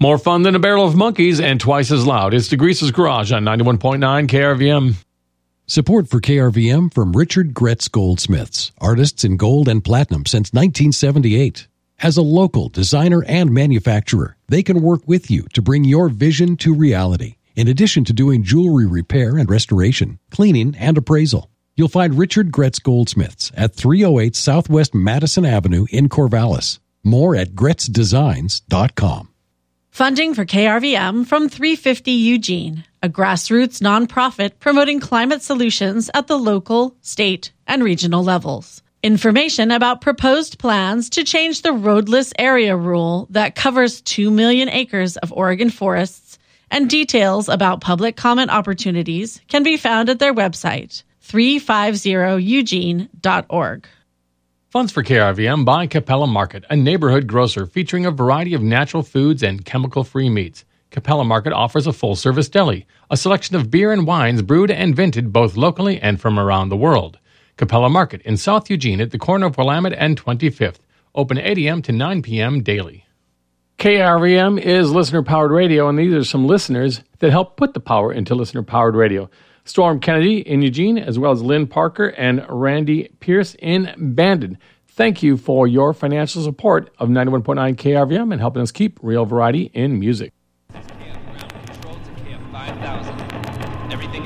More fun than a barrel of monkeys and twice as loud. It's DeGrease's Garage on 91.9 KRVM. Support for KRVM from Richard Gretz Goldsmiths, artists in gold and platinum since 1978. As a local designer and manufacturer, they can work with you to bring your vision to reality. In addition to doing jewelry repair and restoration, cleaning, and appraisal. You'll find Richard Gretz Goldsmiths at 308 Southwest Madison Avenue in Corvallis. More at GretzDesigns.com. Funding for KRVM from 350 Eugene, a grassroots nonprofit promoting climate solutions at the local, state, and regional levels. Information about proposed plans to change the roadless area rule that covers 2 million acres of Oregon forests and details about public comment opportunities can be found at their website, 350eugene.org. Funds for KRVM by Capella Market, a neighborhood grocer featuring a variety of natural foods and chemical-free meats. Capella Market offers a full-service deli, a selection of beer and wines brewed and vented both locally and from around the world. Capella Market in South Eugene at the corner of Willamette and 25th. Open 8 a.m. to 9 p.m. daily. KRVM is listener-powered radio, and these are some listeners that help put the power into listener-powered radio. Storm Kennedy in Eugene, as well as Lynn Parker and Randy Pierce in Bandon. Thank you for your financial support of 91.9 KRVM and helping us keep real variety in music.